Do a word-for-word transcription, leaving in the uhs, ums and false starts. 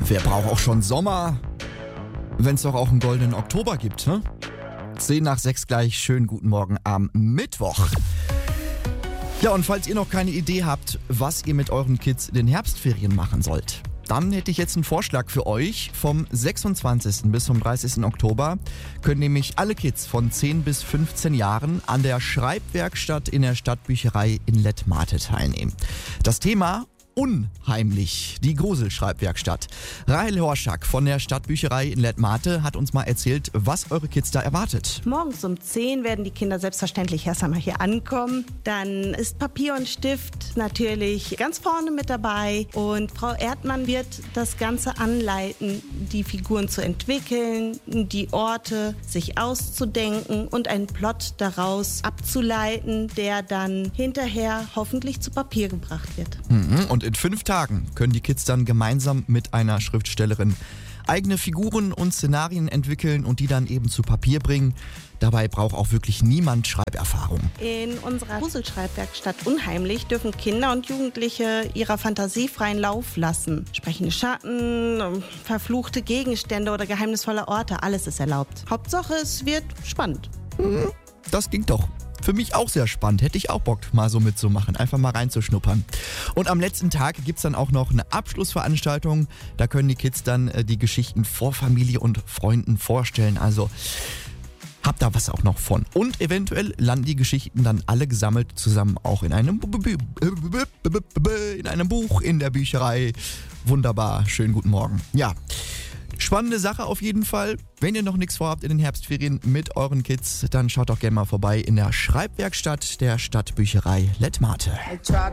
Wer braucht auch schon Sommer, wenn es doch auch einen goldenen Oktober gibt, ne? zehn nach sechs gleich, schönen guten Morgen am Mittwoch. Ja, und falls ihr noch keine Idee habt, was ihr mit euren Kids in den Herbstferien machen sollt, dann hätte ich jetzt einen Vorschlag für euch. Vom sechsundzwanzigsten bis zum dreißigsten Oktober können nämlich alle Kids von zehn bis fünfzehn Jahren an der Schreibwerkstatt in der Stadtbücherei in Lettmate teilnehmen. Das Thema: Unheimlich, die Gruselschreibwerkstatt. Rahel Horschak von der Stadtbücherei in Lettmate hat uns mal erzählt, was eure Kids da erwartet. Morgens um zehn werden die Kinder selbstverständlich erst einmal hier ankommen. Dann ist Papier und Stift natürlich ganz vorne mit dabei. Und Frau Erdmann wird das Ganze anleiten, die Figuren zu entwickeln, die Orte sich auszudenken und einen Plot daraus abzuleiten, der dann hinterher hoffentlich zu Papier gebracht wird. Mhm. Und in fünf Tagen können die Kids dann gemeinsam mit einer Schriftstellerin eigene Figuren und Szenarien entwickeln und die dann eben zu Papier bringen. Dabei braucht auch wirklich niemand Schreiberfahrung. In unserer Gruselschreibwerkstatt Unheimlich dürfen Kinder und Jugendliche ihrer Fantasie freien Lauf lassen. Sprechende Schatten, verfluchte Gegenstände oder geheimnisvolle Orte, alles ist erlaubt. Hauptsache, es wird spannend. Das klingt doch für mich auch sehr spannend. Hätte ich auch Bock, mal so mitzumachen. Einfach mal reinzuschnuppern. Und am letzten Tag gibt es dann auch noch eine Abschlussveranstaltung. Da können die Kids dann äh, die Geschichten vor Familie und Freunden vorstellen. Also habt da was auch noch von. Und eventuell landen die Geschichten dann alle gesammelt zusammen auch in einem, in einem Buch in der Bücherei. Wunderbar. Schönen guten Morgen. Ja. Spannende Sache auf jeden Fall. Wenn ihr noch nichts vorhabt in den Herbstferien mit euren Kids, dann schaut doch gerne mal vorbei in der Schreibwerkstatt der Stadtbücherei Lettmate.